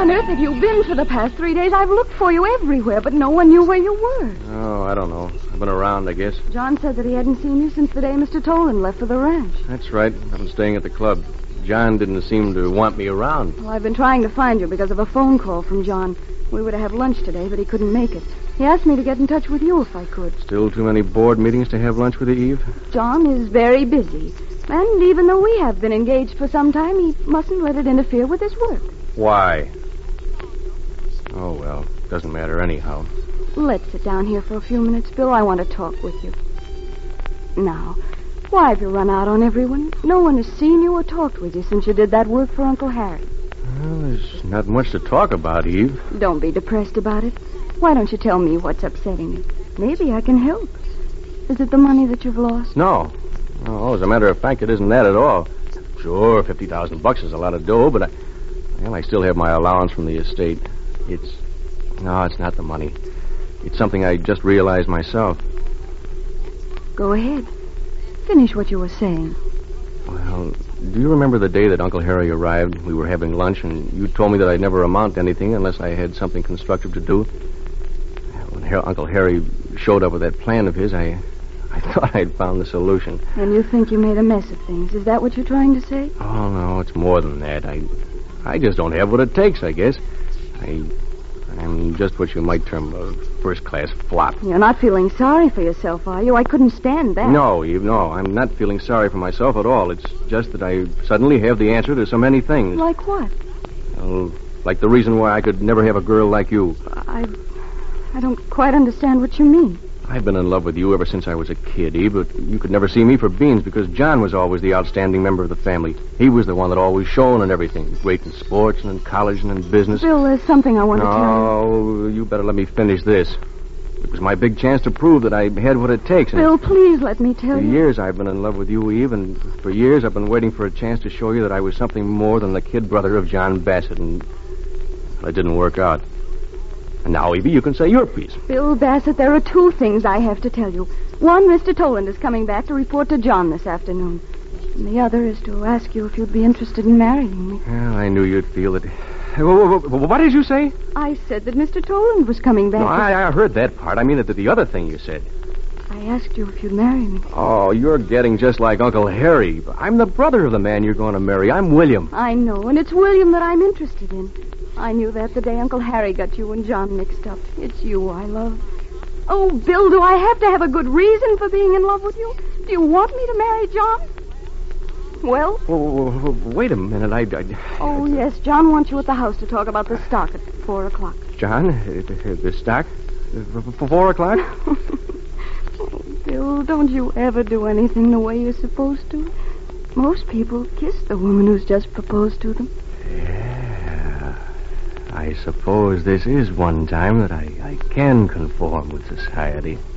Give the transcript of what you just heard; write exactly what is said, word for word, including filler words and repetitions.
on earth have you been for the past three days? I've looked for you everywhere, but no one knew where you were. Oh, I don't know. I've been around, I guess. John said that he hadn't seen you since the day Mister Toland left for the ranch. That's right. I've been staying at the club. John didn't seem to want me around. Well, I've been trying to find you because of a phone call from John. We were to have lunch today, but he couldn't make it. He asked me to get in touch with you if I could. Still too many board meetings to have lunch with you, Eve? John is very busy. And even though we have been engaged for some time, he mustn't let it interfere with his work. Why? Oh, well, doesn't matter anyhow. Let's sit down here for a few minutes, Bill. I want to talk with you. Now, why have you run out on everyone? No one has seen you or talked with you since you did that work for Uncle Harry. Well, there's not much to talk about, Eve. Don't be depressed about it. Why don't you tell me what's upsetting you? Maybe I can help. Is it the money that you've lost? No. No, as a matter of fact, it isn't that at all. Sure, fifty thousand bucks is a lot of dough, but I, well, I still have my allowance from the estate. It's... No, it's not the money. It's something I just realized myself. Go ahead. Finish what you were saying. Well, do you remember the day that Uncle Harry arrived? We were having lunch, and you told me that I'd never amount to anything unless I had something constructive to do. When Her- Uncle Harry showed up with that plan of his, I, I thought I'd found the solution. And you think you made a mess of things. Is that what you're trying to say? Oh, no, it's more than that. I, I just don't have what it takes, I guess. I... I'm just what you might term a first-class flop. You're not feeling sorry for yourself, are you? I couldn't stand that. No, Eve, no. I'm not feeling sorry for myself at all. It's just that I suddenly have the answer to so many things. Like what? Well, like the reason why I could never have a girl like you. I... I don't quite understand what you mean. I've been in love with you ever since I was a kid, Eve, but you could never see me for beans because John was always the outstanding member of the family. He was the one that always shone and everything. Great in sports and in college and in business. Bill, there's something I want no, to tell you. No, you better let me finish this. It was my big chance to prove that I had what it takes. Bill, please let me tell for you. For years I've been in love with you, Eve, and for years I've been waiting for a chance to show you that I was something more than the kid brother of John Bassett, and it didn't work out. And now, Evie, you can say your piece. Bill Bassett, there are two things I have to tell you. One, Mister Toland is coming back to report to John this afternoon. And the other is to ask you if you'd be interested in marrying me. Well, I knew you'd feel it. What did you say? I said that Mister Toland was coming back. No, I, I heard that part. I mean, the, the other thing you said. I asked you if you'd marry me. Oh, you're getting just like Uncle Harry. I'm the brother of the man you're going to marry. I'm William. I know, and it's William that I'm interested in. I knew that the day Uncle Harry got you and John mixed up. It's you I love. Oh, Bill, do I have to have a good reason for being in love with you? Do you want me to marry John? Well? Oh, wait a minute. I, I... Oh, yes. John wants you at the house to talk about the stock at four o'clock. John? The stock? For four o'clock? Oh, Bill, don't you ever do anything the way you're supposed to? Most people kiss the woman who's just proposed to them. Yeah. I suppose this is one time that I, I can conform with society.